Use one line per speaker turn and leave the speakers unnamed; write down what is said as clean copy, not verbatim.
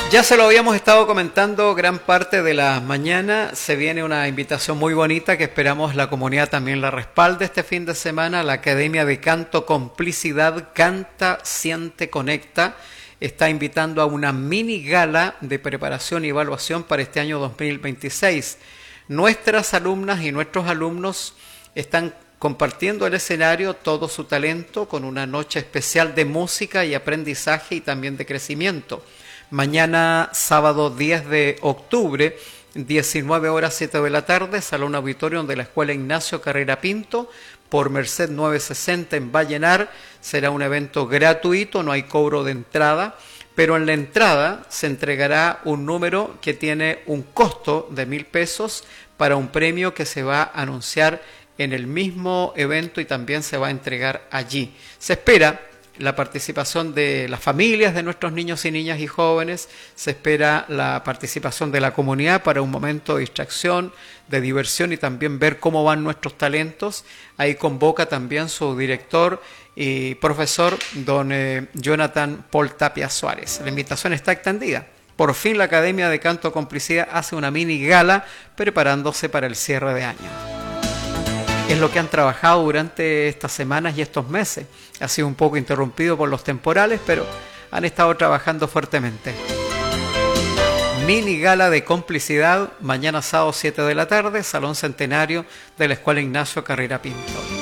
Ya se lo habíamos estado comentando gran parte de la mañana. Se viene una invitación muy bonita que esperamos la comunidad también la respalde este fin de semana. La Academia de Canto Complicidad Canta, Siente, Conecta está invitando a una mini gala de preparación y evaluación para este año 2026. Nuestras alumnas y nuestros alumnos están compartiendo el escenario, todo su talento, con una noche especial de música y aprendizaje y también de crecimiento. Mañana, sábado 10 de octubre, 19 horas 7 de la tarde, Salón Auditorio de la Escuela Ignacio Carrera Pinto, por Merced 960 en Vallenar. Será un evento gratuito, no hay cobro de entrada, pero en la entrada se entregará un número que tiene un costo de 1.000 pesos para un premio que se va a anunciar en el mismo evento y también se va a entregar allí. Se espera la participación de las familias de nuestros niños y niñas y jóvenes, se espera la participación de la comunidad para un momento de distracción, de diversión y también ver cómo van nuestros talentos. Ahí convoca también su director y profesor, don Jonathan Paul Tapia Suárez. La invitación está extendida. Por fin la Academia de Canto Complicidad hace una mini gala preparándose para el cierre de año. Es lo que han trabajado durante estas semanas y estos meses. Ha sido un poco interrumpido por los temporales, pero han estado trabajando fuertemente. Mini gala de complicidad, mañana sábado 7 de la tarde, Salón Centenario de la Escuela Ignacio Carrera Pinto.